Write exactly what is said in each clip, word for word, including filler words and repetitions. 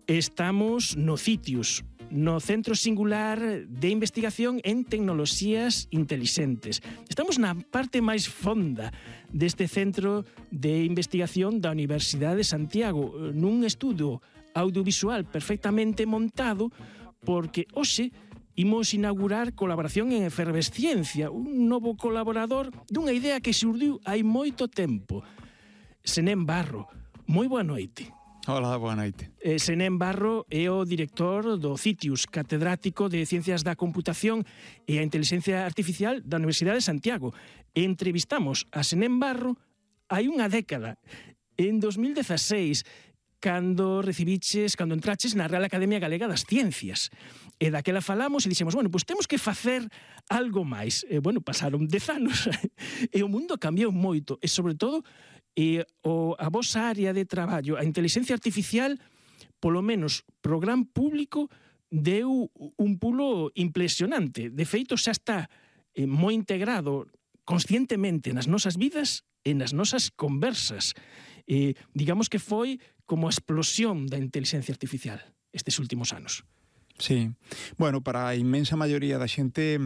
Estamos no CITIUS, no Centro Singular de Investigación en Tecnoloxías Intelixentes. Estamos na parte máis fonda deste Centro de Investigación da Universidade de Santiago, nun estudo audiovisual perfectamente montado, porque hoxe imos inaugurar colaboración en efervesciencia, un novo colaborador dunha idea que xurdiu hai moito tempo. Senén Barro, moi boa noite. Hola, boa noite. Eh, Senén Barro é o director do CITIUS, catedrático de Ciencias da Computación e a Inteligencia Artificial da Universidade de Santiago. Entrevistamos a Senén Barro hai unha década, en dos mil dezaseis, cando recibiches, cando entraches na Real Academia Galega das Ciencias. E daquela falamos e dixemos, bueno, pois temos que facer algo máis. E, bueno, pasaron dez anos e o mundo cambiou moito e, sobre todo, e o, a vosa área de traballo, a inteligencia artificial, polo menos pro gran público, deu un pulo impresionante. De feito, xa está eh, moi integrado conscientemente nas nosas vidas e nas nosas conversas. Eh, digamos que foi como a explosión da inteligencia artificial estes últimos anos. Sí. Bueno, para a inmensa maioría da xente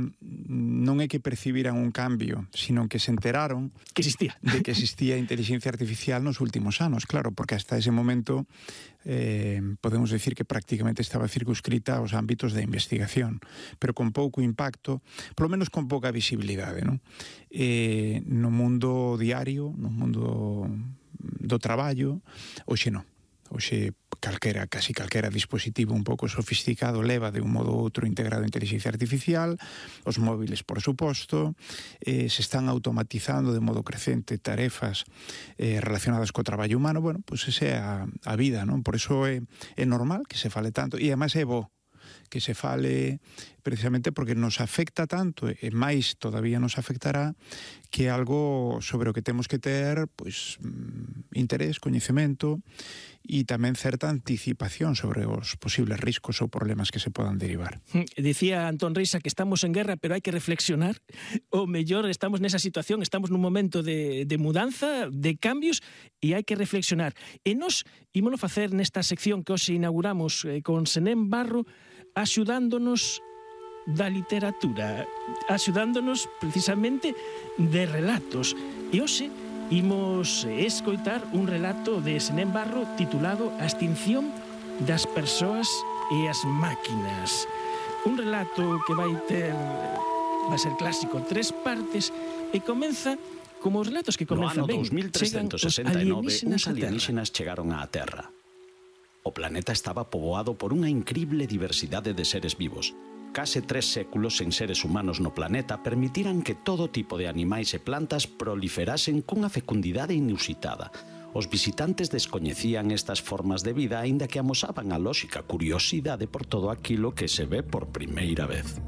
non é que percibiran un cambio, sino que se enteraron que existía. de que existía a inteligencia artificial nos últimos anos, claro, porque hasta ese momento eh, podemos decir que prácticamente estaba circunscrita aos ámbitos de investigación, pero con pouco impacto, polo menos con pouca visibilidade, non? Eh, no mundo diario, no mundo do traballo, hoxe non. Oxe, calquera, casi calquera dispositivo un pouco sofisticado leva de un modo ou outro integrado a inteligencia artificial, os móviles, por suposto, eh, se están automatizando de modo crecente tarefas eh, relacionadas co traballo humano. Bueno, pois pues esa é a, a vida, non? Por iso é, é normal que se fale tanto, e ademais é bo que se fale precisamente porque nos afecta tanto, e máis todavía nos afectará, que é algo sobre o que temos que ter pois, interés, coñecemento e tamén certa anticipación sobre os posibles riscos ou problemas que se podan derivar. Dicía Antón Reisa que estamos en guerra, pero hai que reflexionar. O mellor estamos nesa situación, estamos nun momento de, de mudanza, de cambios, e hai que reflexionar. E nos ímolo facer nesta sección que hoxe inauguramos eh, con Senén Barro, axudándonos da literatura, axudándonos precisamente de relatos. E hoxe imos escoitar un relato de Senén Barro titulado A extinción das persoas e as máquinas. Un relato que vai ter, vai ser clásico, tres partes, e comeza como os relatos que comenzan ben. No ano dos mil trescentos sesenta e nove, uns alienígenas chegaron á Terra. O planeta estaba poboado por unha incrible diversidade de seres vivos. Case tres séculos sen seres humanos no planeta permitiran que todo tipo de animais e plantas proliferasen cunha fecundidade inusitada. Os visitantes descoñecían estas formas de vida aínda que amosaban a lóxica curiosidade por todo aquilo que se ve por primeira vez.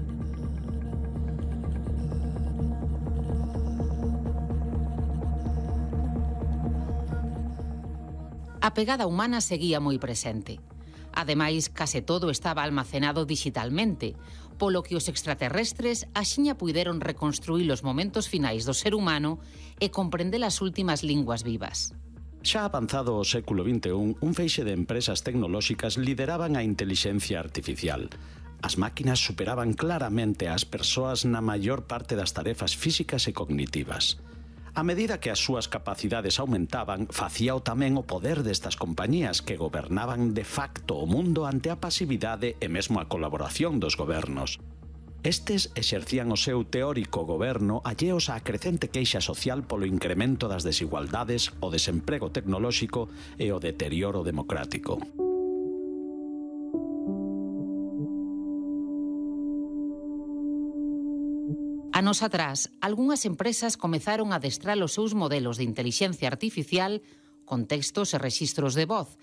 A pegada humana seguía moi presente. Ademais, case todo estaba almacenado digitalmente, polo que os extraterrestres axiña puideron reconstruir os momentos finais do ser humano e comprender as últimas linguas vivas. Xa avanzado o século vinte e un, un feixe de empresas tecnolóxicas lideraban a intelixencia artificial. As máquinas superaban claramente ás persoas na maior parte das tarefas físicas e cognitivas. A medida que as súas capacidades aumentaban, facíao tamén o poder destas compañías que gobernaban de facto o mundo ante a pasividade e mesmo a colaboración dos gobernos. Estes exercían o seu teórico goberno alleos á crecente queixa social polo incremento das desigualdades, o desemprego tecnolóxico e o deterioro democrático. Anos atrás, algunhas empresas comezaron a adestrar os seus modelos de intelixencia artificial con textos e rexistros de voz